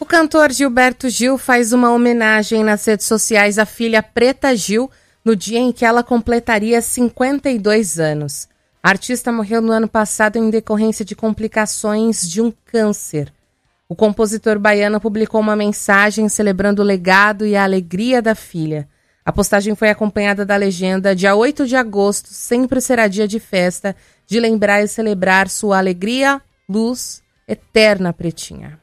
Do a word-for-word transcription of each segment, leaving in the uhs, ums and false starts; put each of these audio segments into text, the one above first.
cantor Gilberto Gil faz uma homenagem nas redes sociais à filha Preta Gil no dia em que ela completaria cinquenta e dois anos. A artista morreu no ano passado em decorrência de complicações de um câncer. O compositor baiano publicou uma mensagem celebrando o legado e a alegria da filha. A postagem foi acompanhada da legenda: dia oito de agosto sempre será dia de festa, de lembrar e celebrar sua alegria, luz, eterna Pretinha.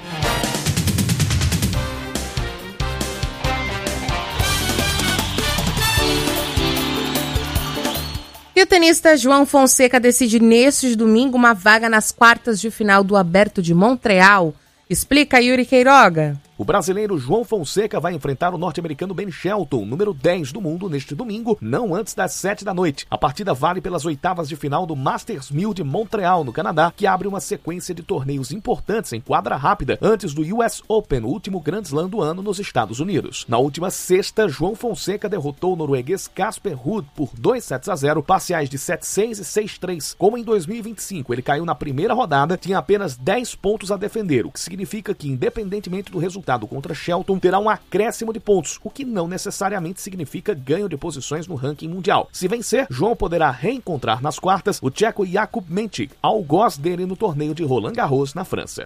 E o tenista João Fonseca decide neste domingo uma vaga nas quartas de final do Aberto de Montreal. Explica, Yuri Queiroga. O brasileiro João Fonseca vai enfrentar o norte-americano Ben Shelton, número dez do mundo, neste domingo, não antes das sete da noite. A partida vale pelas oitavas de final do Masters mil de Montreal, no Canadá, que abre uma sequência de torneios importantes em quadra rápida, antes do U S Open, o último Grand Slam do ano nos Estados Unidos. Na última sexta, João Fonseca derrotou o norueguês Casper Ruud por dois sets a zero, parciais de sete a seis e seis a três. Como em dois mil e vinte e cinco ele caiu na primeira rodada, tinha apenas dez pontos a defender, o que significa que, independentemente do resultado contra Shelton, terá um acréscimo de pontos, o que não necessariamente significa ganho de posições no ranking mundial. Se vencer, João poderá reencontrar nas quartas o tcheco Jakub Menchik, algoz dele no torneio de Roland Garros, na França.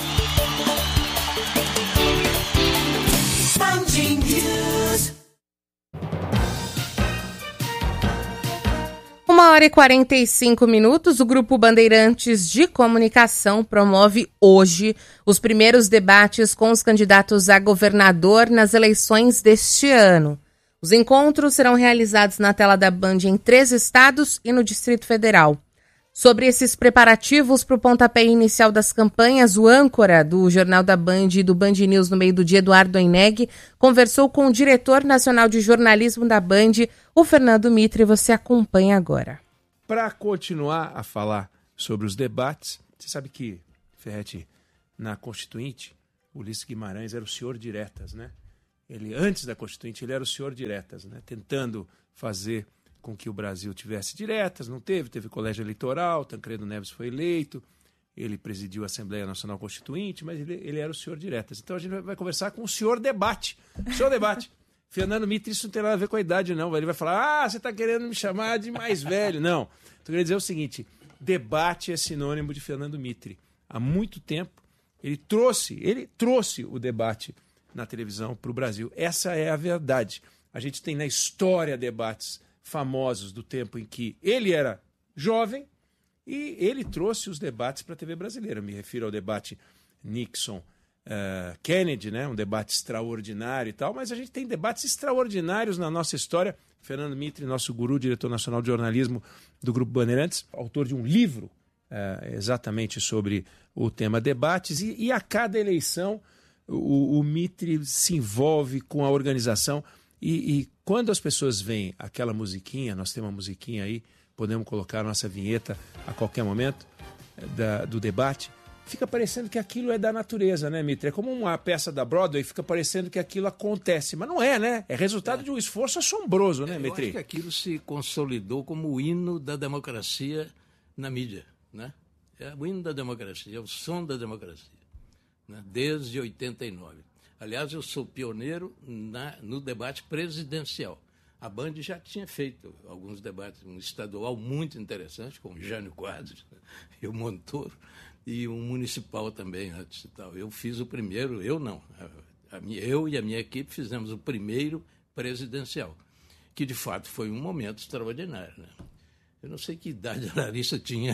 Uma hora e quarenta e cinco minutos, o Grupo Bandeirantes de Comunicação promove hoje os primeiros debates com os candidatos a governador nas eleições deste ano. Os encontros serão realizados na tela da Band em três estados e no Distrito Federal. Sobre esses preparativos para o pontapé inicial das campanhas, o âncora do Jornal da Band e do Band News no meio do dia, Eduardo Oineg, conversou com o diretor nacional de jornalismo da Band, o Fernando Mitre. Você acompanha agora. Para continuar a falar sobre os debates, você sabe que, Ferretti, na Constituinte, Ulisses Guimarães era o senhor diretas, né? Ele, antes da Constituinte, ele era o senhor diretas, né? Tentando fazer com que o Brasil tivesse diretas, não teve, teve colégio eleitoral, Tancredo Neves foi eleito, ele presidiu a Assembleia Nacional Constituinte, mas ele, ele era o senhor diretas. Então a gente vai, vai conversar com o senhor debate. O senhor debate. Fernando Mitre, isso não tem nada a ver com a idade, não. Ele vai falar, ah, você está querendo me chamar de mais velho. Não. Estou querendo dizer o seguinte, debate é sinônimo de Fernando Mitre. Há muito tempo, ele trouxe, ele trouxe o debate na televisão para o Brasil. Essa é a verdade. A gente tem na história debates famosos do tempo em que ele era jovem e ele trouxe os debates para a T V brasileira. Eu me refiro ao debate Nixon-Kennedy, uh, né? Um debate extraordinário e tal, mas a gente tem debates extraordinários na nossa história. Fernando Mitre, nosso guru, diretor nacional de jornalismo do Grupo Bandeirantes, autor de um livro uh, exatamente sobre o tema debates, e, e a cada eleição o, o Mitre se envolve com a organização. E, e quando as pessoas veem aquela musiquinha, nós temos uma musiquinha aí, podemos colocar a nossa vinheta a qualquer momento da, do debate, fica parecendo que aquilo é da natureza, né, Mitre? É como uma peça da Broadway, fica parecendo que aquilo acontece, mas não é, né? É resultado é. de um esforço assombroso, né, Mitre? Eu acho que aquilo se consolidou como o hino da democracia na mídia, né? É o hino da democracia, é o som da democracia, né? Desde oitenta e nove. Aliás, eu sou pioneiro na, no debate presidencial. A Band já tinha feito alguns debates, um estadual muito interessante, com o Jânio Quadros e o Montoro, e um municipal também antes e tal. Eu fiz o primeiro, eu não, a, a minha, eu e a minha equipe fizemos o primeiro presidencial, que de fato foi um momento extraordinário, né? Eu não sei que idade a Larissa tinha.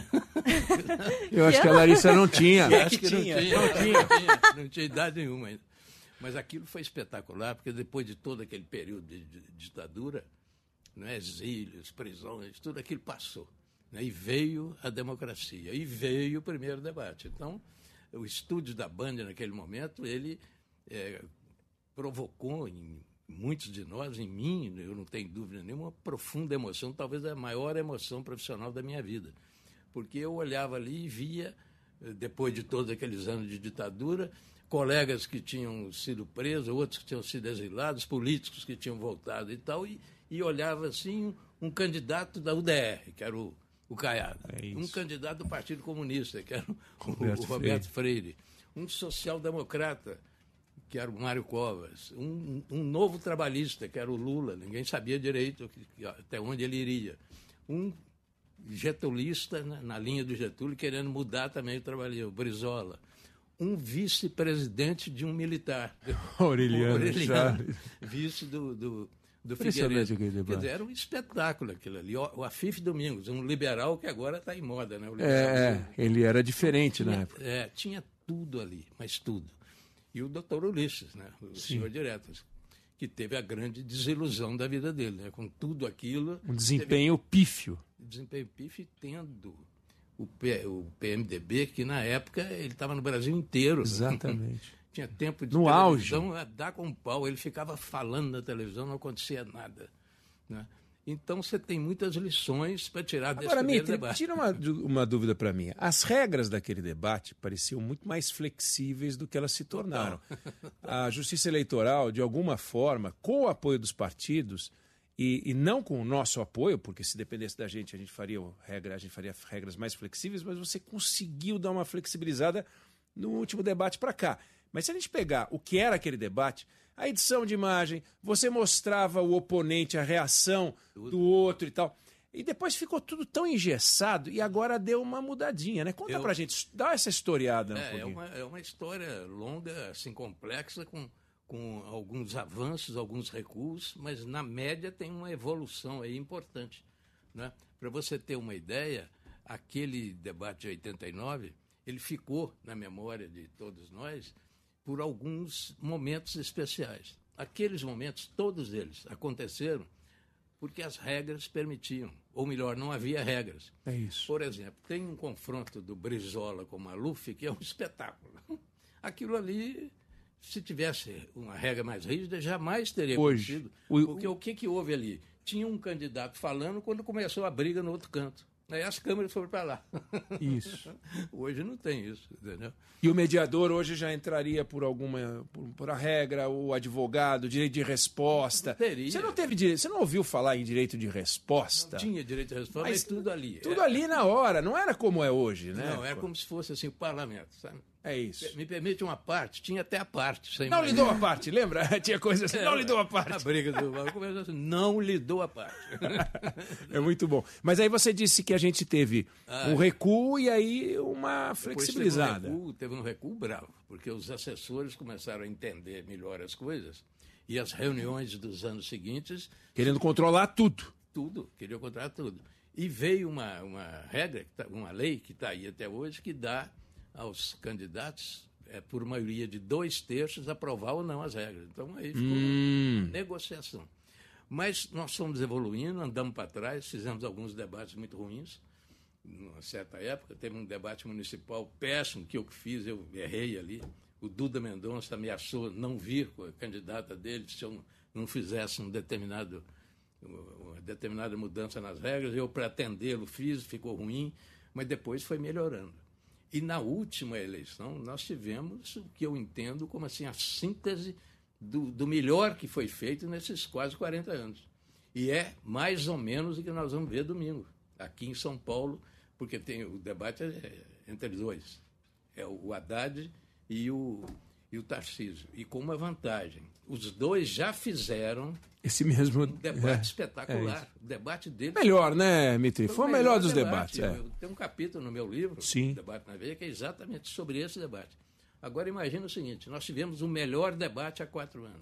Eu acho que a Larissa não tinha. Eu acho que não tinha, não tinha, não tinha, não tinha idade nenhuma ainda. Mas aquilo foi espetacular, porque depois de todo aquele período de, de, de ditadura, né, exílios, prisões, tudo aquilo passou, né, e veio a democracia, e veio o primeiro debate. Então, o estúdio da Band, naquele momento, ele é, provocou em muitos de nós, em mim, eu não tenho dúvida nenhuma, uma profunda emoção, talvez a maior emoção profissional da minha vida. Porque eu olhava ali e via, depois de todos aqueles anos de ditadura, colegas que tinham sido presos, outros que tinham sido exilados, políticos que tinham voltado e tal, e, e olhava assim um candidato da U D R, que era o, o Caiado, é um candidato do Partido Comunista, que era o Roberto, o Roberto Freire. Freire, um social-democrata, que era o Mário Covas, um, um novo trabalhista, que era o Lula, ninguém sabia direito que, até onde ele iria, um getulista, né, na linha do Getúlio, querendo mudar também o trabalho, o Brizola, um vice-presidente de um militar, Aureliano, Aureliano vice do, do, do Figueiredo. Quer dizer, era um espetáculo aquilo ali. O Afif Domingos, um liberal que agora está em moda, né? O é, é, ele era diferente tinha, na época. É, tinha tudo ali, mas tudo. E o doutor Ulisses, né? O Sim. senhor Diretas, que teve a grande desilusão da vida dele, né? Com tudo aquilo. Um desempenho teve... pífio. Desempenho pífio tendo o, P, o P M D B, que na época ele estava no Brasil inteiro. Exatamente. Tinha tempo de no televisão auge. a dar com pau. Ele ficava falando na televisão, não acontecia nada. Né? Então você tem muitas lições para tirar desse Agora, primeiro Mitre, debate. tira uma, uma dúvida para mim. As regras daquele debate pareciam muito mais flexíveis do que elas se tornaram. A Justiça Eleitoral, de alguma forma, com o apoio dos partidos, e, e não com o nosso apoio, porque se dependesse da gente, a gente faria regra, a gente faria regras mais flexíveis, mas você conseguiu dar uma flexibilizada no último debate para cá. Mas se a gente pegar o que era aquele debate, a edição de imagem, você mostrava o oponente, a reação tudo. do outro e tal. E depois ficou tudo tão engessado e agora deu uma mudadinha, né? Conta Eu... pra gente, dá essa historiada. Um é, é, uma, é uma história longa, assim, complexa, com, com alguns avanços, alguns recuos, mas na média tem uma evolução aí importante. Né? Para você ter uma ideia, aquele debate de oitenta e nove, ele ficou na memória de todos nós por alguns momentos especiais. Aqueles momentos, todos eles, aconteceram porque as regras permitiam. Ou melhor, não havia regras. É isso. Por exemplo, tem um confronto do Brizola com o Maluf, que é um espetáculo. Aquilo ali, se tivesse uma regra mais rígida, jamais teria Hoje, acontecido. o, porque o que, que houve ali? Tinha um candidato falando quando começou a briga no outro canto. Aí as câmeras foram para lá. Isso. Hoje não tem isso, entendeu? E o mediador hoje já entraria por alguma, por, por a regra, o advogado, direito de resposta. Não teria. Você não teve direito, você não ouviu falar em direito de resposta? Não tinha direito de resposta, mas, mas tudo ali. Tudo é. ali na hora, não era como é hoje, né? Não, era como se fosse assim o parlamento, sabe? É isso. Me permite uma parte, tinha até a parte. Sem não mais. lhe dou a parte, lembra? Tinha coisa assim, é, não lhe dou a parte. A briga do começou assim, não lhe dou a parte. É muito bom. Mas aí você disse que a gente teve ah, um recuo e aí uma flexibilizada. Teve um, recuo, teve um recuo bravo, porque os assessores começaram a entender melhor as coisas e as reuniões dos anos seguintes... Querendo controlar tudo. Tudo, queriam controlar tudo. E veio uma, uma regra, uma lei que está aí até hoje, que dá aos candidatos, é, por maioria de dois terços, aprovar ou não as regras. Então, aí ficou hum. uma negociação. Mas nós fomos evoluindo, andamos para trás, fizemos alguns debates muito ruins. Numa certa época, teve um debate municipal péssimo que eu fiz, eu errei ali. O Duda Mendonça ameaçou não vir com a candidata dele se eu não fizesse um determinado, uma determinada mudança nas regras. Eu, para atendê-lo, fiz, ficou ruim, mas depois foi melhorando. E na última eleição, nós tivemos o que eu entendo como assim, a síntese do, do melhor que foi feito nesses quase quarenta anos. E é mais ou menos o que nós vamos ver domingo, aqui em São Paulo, porque tem, o debate é entre dois. É o Haddad e o, e o Tarcísio. E com uma vantagem. Os dois já fizeram esse mesmo um debate é, espetacular. É o debate dele... Melhor, né, Mitri? Foi, foi o melhor, melhor dos debate. debates. É. Tem um capítulo no meu livro, Sim. Debate na Veia, que é exatamente sobre esse debate. Agora, imagina o seguinte, nós tivemos o melhor debate há quatro anos.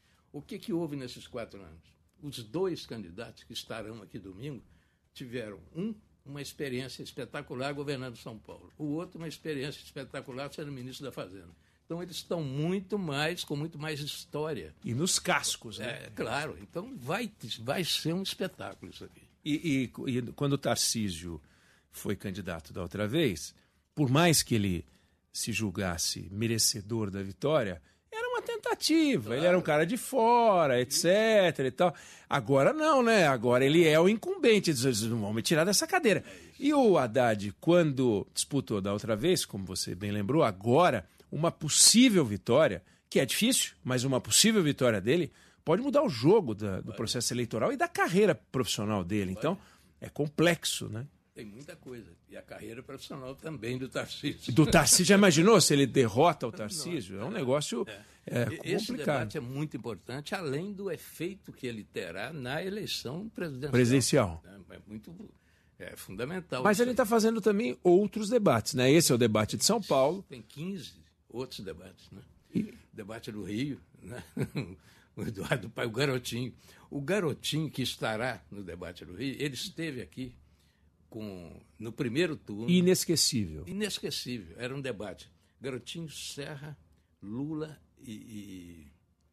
O que, que houve nesses quatro anos? Os dois candidatos que estarão aqui domingo tiveram, um, uma experiência espetacular governando São Paulo. O outro, uma experiência espetacular sendo ministro da Fazenda. Então, eles estão muito mais, com muito mais história. E nos cascos, né? É, claro. Então, vai, vai ser um espetáculo isso aqui. E, e, e quando o Tarcísio foi candidato da outra vez, por mais que ele se julgasse merecedor da vitória, era uma tentativa. Claro. Ele era um cara de fora, etc e tal. Agora não, né? Agora ele é o incumbente. Eles não vão me tirar dessa cadeira. É e o Haddad, quando disputou da outra vez, como você bem lembrou, agora... uma possível vitória, que é difícil, mas uma possível vitória dele pode mudar o jogo da, do processo eleitoral e da carreira profissional dele. Então, é complexo, né? Tem muita coisa. E a carreira profissional também do Tarcísio. Do Tarcísio, já imaginou se ele derrota o Tarcísio? É um negócio é. É, complicado. Esse debate é muito importante, além do efeito que ele terá na eleição presidencial. Presidencial. É muito é fundamental. Mas ele está fazendo também outros debates, né? Esse é o debate de São Paulo. Tem quinze outros debates, né? E... Debate do Rio, né? O Eduardo Paes, o Garotinho. O Garotinho que estará no debate do Rio, ele esteve aqui com, no primeiro turno. Inesquecível. Inesquecível. Era um debate. Garotinho, Serra, Lula e... E,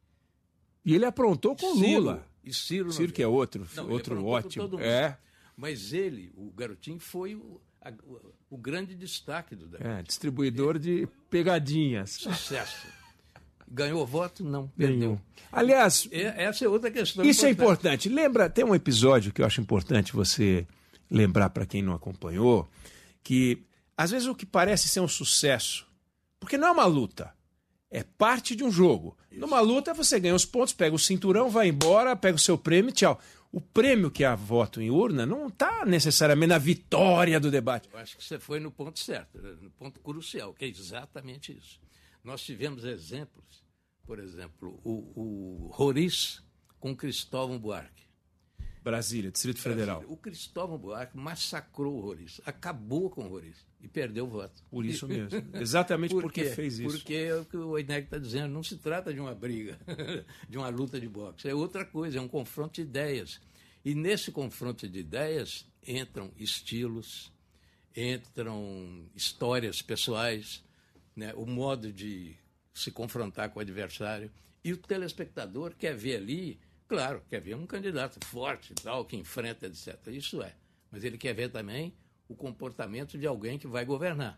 e ele aprontou com Ciro, Lula. E Ciro. Ciro que é outro, Não, outro ótimo. É. Mas ele, o Garotinho, foi o, a, o, o grande destaque do debate. É, distribuidor de pegadinhas. Sucesso. Ganhou voto? Não, perdeu. Aliás, é, essa é outra questão. Isso importante. é importante. Lembra, tem um episódio que eu acho importante você lembrar para quem não acompanhou, que às vezes o que parece ser um sucesso, porque não é uma luta, é parte de um jogo. Isso. Numa luta você ganha os pontos, pega o cinturão, vai embora, pega o seu prêmio e tchau. O prêmio que é voto em urna não está necessariamente na vitória do debate. Eu acho que você foi no ponto certo, no ponto crucial, que é exatamente isso. Nós tivemos exemplos, por exemplo, o, o Roriz com Cristóvão Buarque. Brasília, Distrito Federal. Brasília. O Cristóvão Buarque massacrou o Roriz, acabou com o Roriz e perdeu o voto. Por isso mesmo. Exatamente por porque fez isso. Porque é o que o Oineg está dizendo, não se trata de uma briga, de uma luta de boxe, é outra coisa, é um confronto de ideias. E nesse confronto de ideias entram estilos, entram histórias pessoais, né, o modo de se confrontar com o adversário. E o telespectador quer ver ali, claro, quer ver um candidato forte e tal, que enfrenta, etcétera. Isso é. Mas ele quer ver também o comportamento de alguém que vai governar.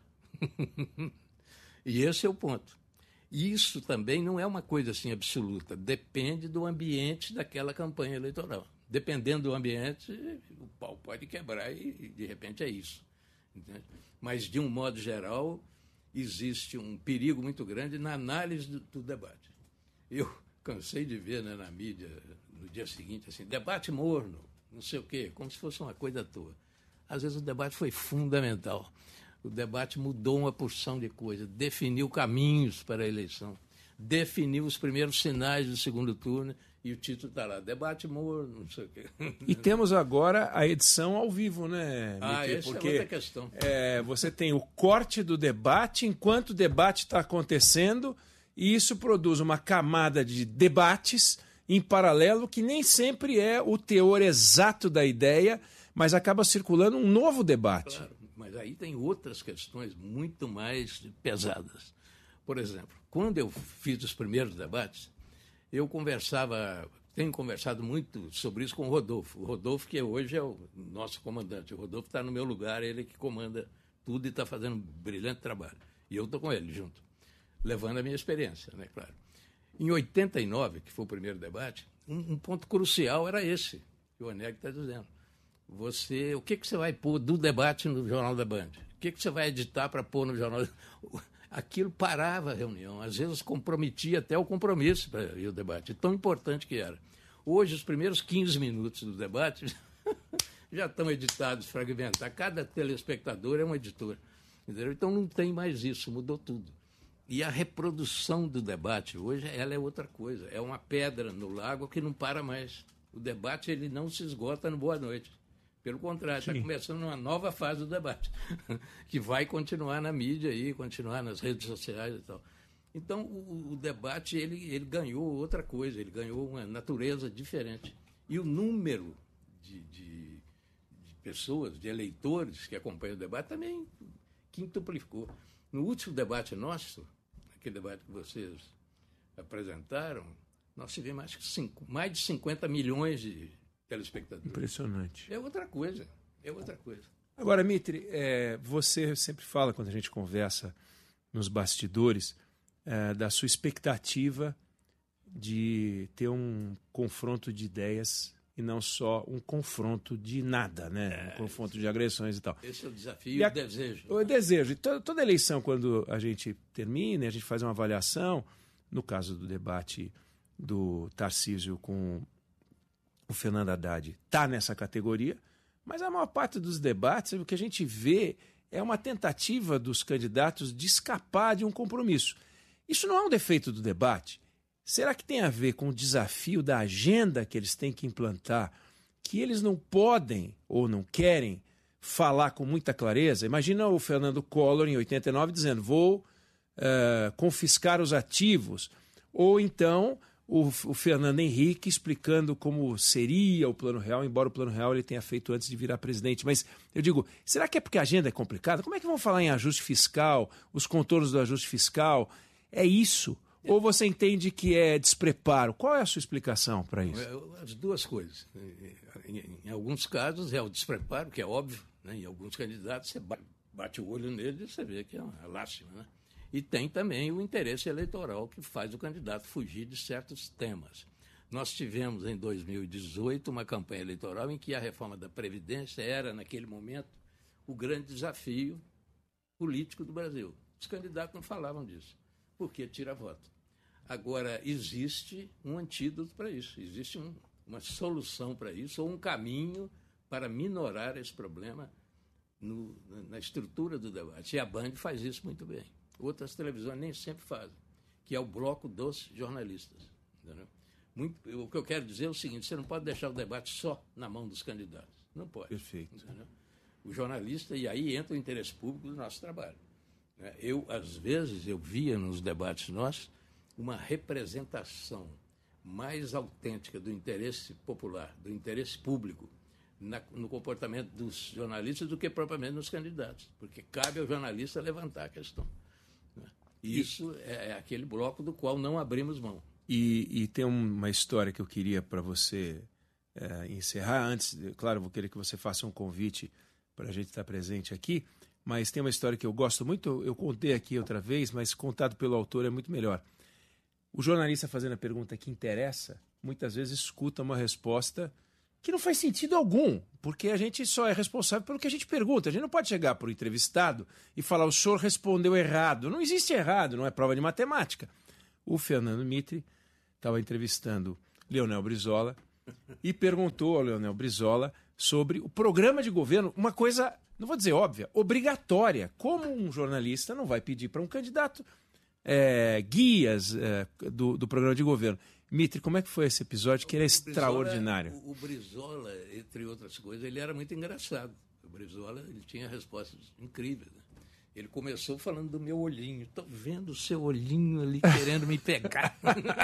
E esse é o ponto. E isso também não é uma coisa assim absoluta. Depende do ambiente daquela campanha eleitoral. Dependendo do ambiente, o pau pode quebrar e, de repente, é isso. Entende? Mas, de um modo geral, existe um perigo muito grande na análise do, do debate. Eu cansei de ver, né, na mídia, no dia seguinte, assim, debate morno, não sei o quê, como se fosse uma coisa à toa. Às vezes o debate foi fundamental. O debate mudou uma porção de coisas, definiu caminhos para a eleição, definiu os primeiros sinais do segundo turno, e o título está lá, debate morno, não sei o quê. E temos agora a edição ao vivo, né, Ah, Mickey? essa Porque é outra questão. É, você tem o corte do debate enquanto o debate está acontecendo, e isso produz uma camada de debates em paralelo que nem sempre é o teor exato da ideia, mas acaba circulando um novo debate. Claro, mas aí tem outras questões muito mais pesadas. Por exemplo, quando eu fiz os primeiros debates, eu conversava, tenho conversado muito sobre isso com o Rodolfo. O Rodolfo, que hoje é o nosso comandante. O Rodolfo está no meu lugar, ele que comanda tudo e está fazendo um brilhante trabalho. E eu estou com ele junto, levando a minha experiência, né, claro. Em oitenta e nove, que foi o primeiro debate, um, um ponto crucial era esse, que o Oineg está dizendo. Você, o que, que você vai pôr do debate no Jornal da Band? O que, que você vai editar para pôr no Jornal da Band? Aquilo parava a reunião, às vezes comprometia até o compromisso para ir ao debate, tão importante que era. Hoje, os primeiros quinze minutos do debate já estão editados, fragmentados. Cada telespectador é um editor. Entendeu? Então não tem mais isso, mudou tudo. E a reprodução do debate hoje, ela é outra coisa. É uma pedra no lago que não para mais. O debate ele não se esgota no Boa Noite. Pelo contrário, está começando uma nova fase do debate, que vai continuar na mídia, e continuar nas redes sociais e tal. Então, o, o debate ele, ele ganhou outra coisa, ele ganhou uma natureza diferente. E o número de, de, de pessoas, de eleitores que acompanham o debate também quintuplicou. No último debate nosso, aquele debate que vocês apresentaram, nós tivemos acho que cinco, mais de cinquenta milhões de telespectadores. Impressionante. É outra coisa, é outra coisa. Agora, Mitri, é, você sempre fala, quando a gente conversa nos bastidores, é, da sua expectativa de ter um confronto de ideias e não só um confronto de nada, né? É, um confronto isso. de agressões e tal. Esse é o desafio e o desejo. O desejo. Toda, toda eleição, quando a gente termina, a gente faz uma avaliação, no caso do debate do Tarcísio com o Fernando Haddad, está nessa categoria, Mas a maior parte dos debates, o que a gente vê é uma tentativa dos candidatos de escapar de um compromisso. Isso não é um defeito do debate? Será que tem a ver com o desafio da agenda que eles têm que implantar, que eles não podem ou não querem falar com muita clareza? Imagina o Fernando Collor, em oitenta e nove, dizendo: vou uh, confiscar os ativos. Ou então o, o Fernando Henrique explicando como seria o Plano Real, embora o Plano Real ele tenha feito antes de virar presidente. Mas eu digo, será que é porque a agenda é complicada? Como é que vão falar em ajuste fiscal, os contornos do ajuste fiscal? É isso? Ou você entende que é despreparo? Qual é a sua explicação para isso? As duas coisas. Em, em alguns casos é o despreparo, que é óbvio, né? Em alguns candidatos você bate o olho nele e você vê que é uma lástima, né? E tem também o interesse eleitoral que faz o candidato fugir de certos temas. Nós tivemos em dois mil e dezoito uma campanha eleitoral em que a reforma da Previdência era, naquele momento, o grande desafio político do Brasil. Os candidatos não falavam disso, porque tira voto. Agora, existe um antídoto para isso, existe um, uma solução para isso, ou um caminho para minorar esse problema no, na estrutura do debate. E a Band faz isso muito bem. Outras televisões nem sempre fazem, que é o bloco dos jornalistas. Entendeu? Muito, o que eu quero dizer é o seguinte: você não pode deixar o debate só na mão dos candidatos. Não pode. Perfeito. Entendeu? O jornalista, e aí entra o interesse público do nosso trabalho. Eu, às vezes, eu via nos debates nossos uma representação mais autêntica do interesse popular, do interesse público, na, no comportamento dos jornalistas do que propriamente nos candidatos, porque cabe ao jornalista levantar a questão. Né? E isso é, é aquele bloco do qual não abrimos mão. E, e tem uma história que eu queria para você é, encerrar. Antes, claro, vou querer que você faça um convite para a gente estar presente aqui, mas tem uma história que eu gosto muito, eu contei aqui outra vez, mas contado pelo autor é muito melhor. O jornalista fazendo a pergunta que interessa, muitas vezes escuta uma resposta que não faz sentido algum, porque a gente só é responsável pelo que a gente pergunta. A gente não pode chegar para o entrevistado e falar: o senhor respondeu errado. Não existe errado, não é prova de matemática. O Fernando Mitre estava entrevistando Leonel Brizola e perguntou ao Leonel Brizola sobre o programa de governo, uma coisa, não vou dizer óbvia, obrigatória. Como um jornalista não vai pedir para um candidato é, guias é, do, do programa de governo? Mitre, como é que foi esse episódio que era o extraordinário? Brizola, o, o Brizola, entre outras coisas, ele era muito engraçado. O Brizola, ele tinha respostas incríveis. Né? Ele começou falando do meu olhinho. Estou vendo o seu olhinho ali querendo me pegar.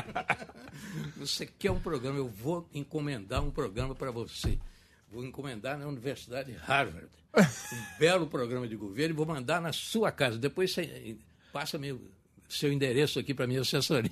Você quer um programa? Eu vou encomendar um programa para você. Vou encomendar na Universidade Harvard. Um belo programa de governo e vou mandar na sua casa. Depois você passa meu, seu endereço aqui para minha assessoria.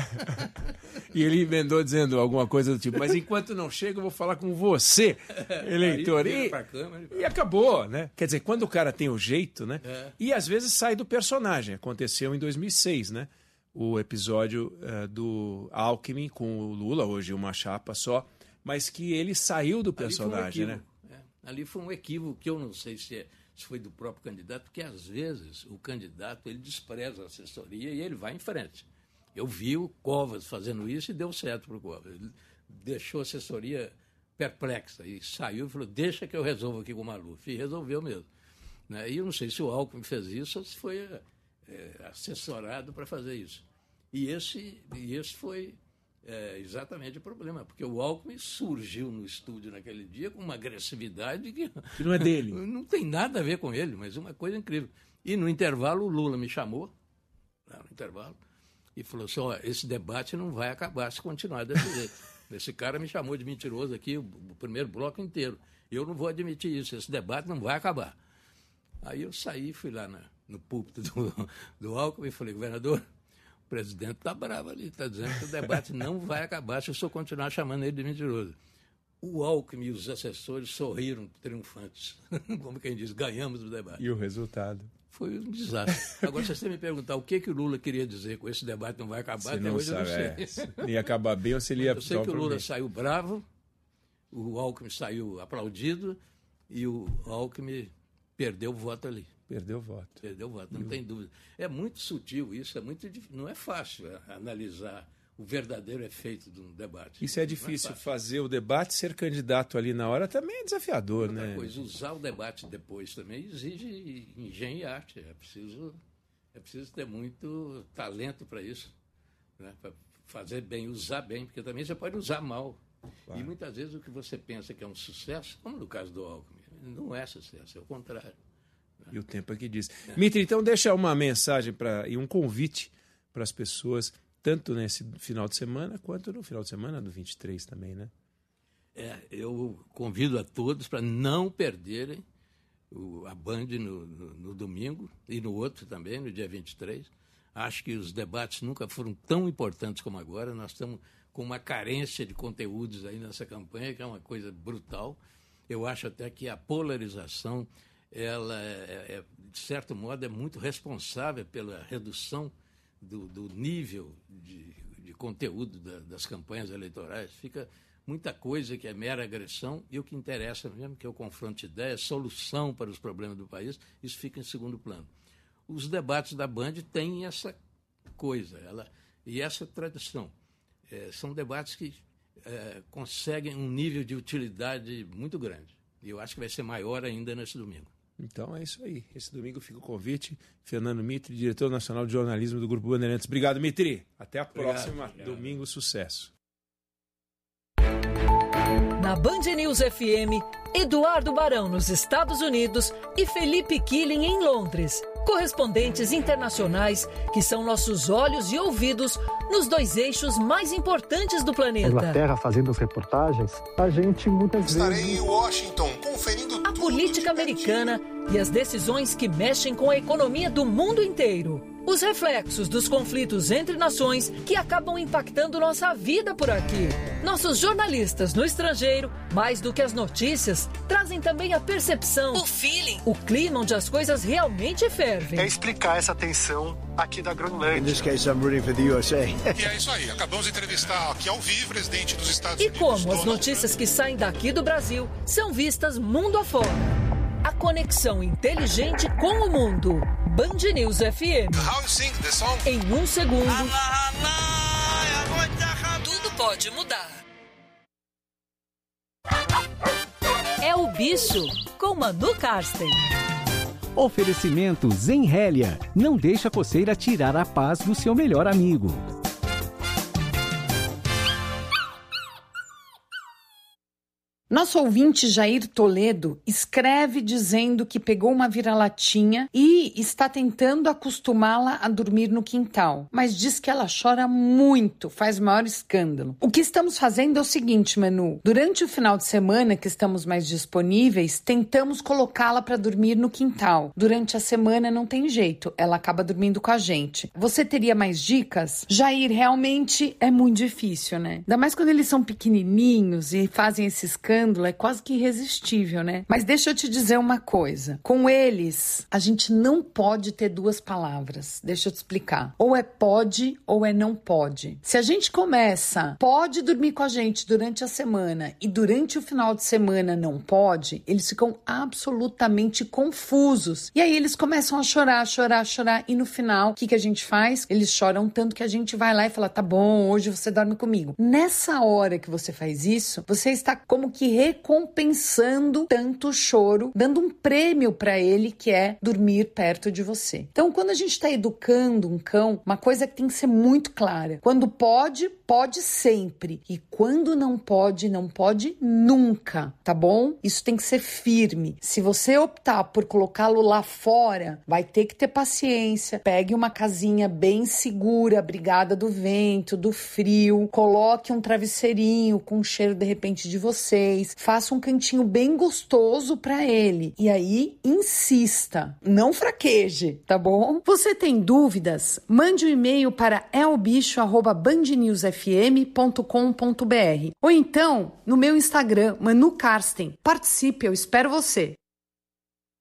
E ele emendou dizendo alguma coisa do tipo: mas enquanto não chega, eu vou falar com você, eleitor. E, câmera, e acabou, né? Quer dizer, quando o cara tem o jeito, né? É. E às vezes sai do personagem. Aconteceu em dois mil e seis, né? O episódio uh, do Alckmin com o Lula, hoje uma chapa só, mas que ele saiu do personagem, Ali né? É. Ali foi um equívoco que eu não sei se, é, se foi do próprio candidato, porque às vezes o candidato ele despreza a assessoria e ele vai em frente. Eu vi o Covas fazendo isso e deu certo para o Covas. Ele deixou a assessoria perplexa e saiu e falou: deixa que eu resolvo aqui com o Maluf. E resolveu mesmo. Né? E eu não sei se o Alckmin fez isso ou se foi é, assessorado para fazer isso. E esse, e esse foi é, exatamente o problema, porque o Alckmin surgiu no estúdio naquele dia com uma agressividade que, que não é dele. Não tem nada a ver com ele, mas uma coisa incrível. E no intervalo o Lula me chamou, lá no intervalo, e falou assim: ó, esse debate não vai acabar se continuar desse jeito. Esse cara me chamou de mentiroso aqui o, o primeiro bloco inteiro. Eu não vou admitir isso, esse debate não vai acabar. Aí eu saí, fui lá na, no púlpito do, do Alckmin e falei: governador, o presidente está bravo ali, está dizendo que o debate não vai acabar se eu só continuar chamando ele de mentiroso. O Alckmin e os assessores sorriram triunfantes. Como quem diz, ganhamos o debate. E o resultado? Foi um desastre. Agora, se você me perguntar o que, que o Lula queria dizer com esse debate não vai acabar, você até não hoje sabe, eu não sei. É. Se ia acabar bem ou se ele ia... Eu sei que o Lula saiu bravo, o Alckmin saiu aplaudido e o Alckmin perdeu o voto ali. Perdeu o voto. Perdeu o voto, não e tem o... dúvida. É muito sutil isso, é muito difícil. Não é fácil analisar o verdadeiro efeito de um debate. Isso é difícil, é fazer o debate, ser candidato ali na hora também é desafiador, Outra né? coisa, usar o debate depois também exige engenho e arte. É preciso, é preciso ter muito talento para isso, né? Para fazer bem, usar bem, porque também você pode usar mal. Claro. E muitas vezes o que você pensa que é um sucesso, como no caso do Alckmin, não é sucesso, é o contrário. Né? E o tempo é que diz. É. Mitri, então deixa uma mensagem pra, e um convite para as pessoas, tanto nesse final de semana, quanto no final de semana do vinte e três também, né? É, eu convido a todos para não perderem o, a Band no, no, no domingo e no outro também, no dia vinte e três. Acho que os debates nunca foram tão importantes como agora. Nós estamos com uma carência de conteúdos aí nessa campanha, que é uma coisa brutal. Eu acho até que a polarização, ela, é, é, de certo modo, é muito responsável pela redução do, do nível de, de conteúdo da, das campanhas eleitorais. Fica muita coisa que é mera agressão e o que interessa mesmo, que é o confronto de ideias, solução para os problemas do país, isso fica em segundo plano. Os debates da Band têm essa coisa, ela, e essa tradição. É, são debates que é, conseguem um nível de utilidade muito grande. E eu acho que vai ser maior ainda nesse domingo. Então é isso aí. Esse domingo fica o convite. Fernando Mitri, diretor nacional de jornalismo do Grupo Bandeirantes. Obrigado, Mitri. Até a obrigado, próxima. Obrigado. Domingo, sucesso. Na Band News F M, Eduardo Barão nos Estados Unidos e Felipe Killing em Londres. Correspondentes internacionais que são nossos olhos e ouvidos nos dois eixos mais importantes do planeta. Inglaterra fazendo as reportagens, a gente muitas Estarei vezes... Estarei em Washington conferindo a política americana e as decisões que mexem com a economia do mundo inteiro. Os reflexos dos conflitos entre nações que acabam impactando nossa vida por aqui. Nossos jornalistas no estrangeiro, mais do que as notícias, trazem também a percepção, o feeling, o clima onde as coisas realmente fervem. É explicar essa tensão aqui da Groenlândia. In this case, I'm rooting for the U S A. E é isso aí, acabamos de entrevistar aqui ao vivo o presidente dos Estados e Unidos. E como as Donald notícias Trump. que saem daqui do Brasil são vistas mundo afora. A conexão inteligente com o mundo. Band News F M. How you sing the song? Em um segundo, tudo pode mudar. É o Bicho, com Manu Karsten. Oferecimento Zenrélia. Não deixa a coceira tirar a paz do seu melhor amigo. Nosso ouvinte Jair Toledo escreve dizendo que pegou uma vira-latinha e está tentando acostumá-la a dormir no quintal, mas diz que ela chora muito, faz maior escândalo. O que estamos fazendo é o seguinte, Manu, durante o final de semana que estamos mais disponíveis, tentamos colocá-la para dormir no quintal. Durante a semana não tem jeito, ela acaba dormindo com a gente. Você teria mais dicas? Jair, realmente é muito difícil, né? Ainda mais quando eles são pequenininhos e fazem esse escândalo, é quase que irresistível, né? Mas deixa eu te dizer uma coisa. Com eles, a gente não pode ter duas palavras. Deixa eu te explicar. Ou é pode ou é não pode. Se a gente começa, pode dormir com a gente durante a semana e durante o final de semana não pode, eles ficam absolutamente confusos. E aí eles começam a chorar, chorar, chorar. E no final, o que, que a gente faz? Eles choram tanto que a gente vai lá e fala, tá bom, hoje você dorme comigo. Nessa hora que você faz isso, você está como que recompensando tanto choro, dando um prêmio para ele que é dormir perto de você. Então, quando a gente está educando um cão, uma coisa que tem que ser muito clara. Quando pode, pode sempre. E quando não pode, não pode nunca, tá bom? Isso tem que ser firme. Se você optar por colocá-lo lá fora, vai ter que ter paciência. Pegue uma casinha bem segura, abrigada do vento, do frio. Coloque um travesseirinho com cheiro, de repente, de vocês. Faça um cantinho bem gostoso para ele. E aí, insista. Não fraqueje, tá bom? Você tem dúvidas? Mande um e-mail para elbicho arroba band news f m ponto com ponto b r ou então no meu Instagram, Manu Karsten. Participe, eu espero você.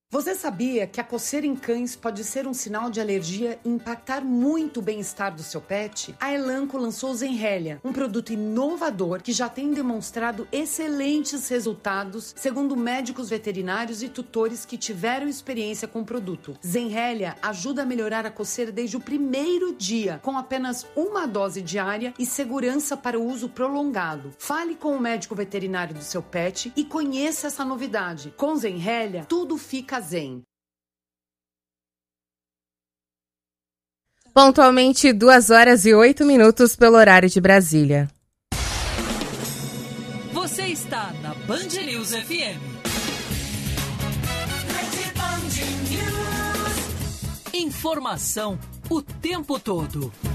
Você sabia que a coceira em cães pode ser um sinal de alergia e impactar muito o bem-estar do seu pet? A Elanco lançou o Zenrelia, um produto inovador que já tem demonstrado excelentes resultados, segundo médicos veterinários e tutores que tiveram experiência com o produto. Zenrelia ajuda a melhorar a coceira desde o primeiro dia, com apenas uma dose diária e segurança para o uso prolongado. Fale com o médico veterinário do seu pet e conheça essa novidade. Com Zenrelia, tudo fica zen. Pontualmente duas horas e oito minutos pelo horário de Brasília. Você está na Band News F M. Band News. Informação o tempo todo.